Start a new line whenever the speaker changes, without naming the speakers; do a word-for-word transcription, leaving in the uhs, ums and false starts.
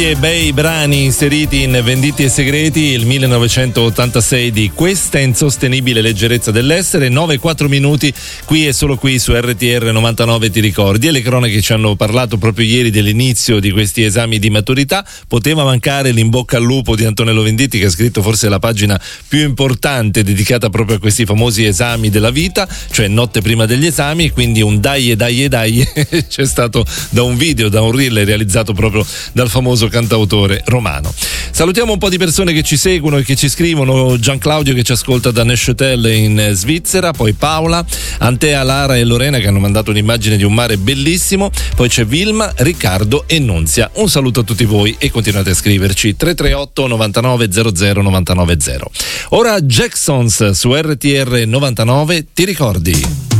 E bei brani inseriti in Venditi e Segreti, il millenovecentottantasei di Questa insostenibile leggerezza dell'essere. Nove e quattro minuti, qui e solo qui su R T R novantanove ti ricordi. E le cronache ci hanno parlato proprio ieri dell'inizio di questi esami di maturità. Poteva mancare l'in bocca al lupo di Antonello Venditti, che ha scritto forse la pagina più importante dedicata proprio a questi famosi esami della vita, cioè notte prima degli esami, quindi un dai e dai e dai c'è stato da un video, da un reel realizzato proprio dal famoso cantautore romano. Salutiamo un po' di persone che ci seguono e che ci scrivono: Gian Claudio che ci ascolta da Neuchâtel in Svizzera, poi Paola, Antea, Lara e Lorena che hanno mandato un'immagine di un mare bellissimo, poi c'è Vilma, Riccardo e Nunzia. Un saluto a tutti voi e continuate a scriverci tre tre otto novantanove zero zero novantanove zero. Ora Jacksons su R T R novantanove ti ricordi.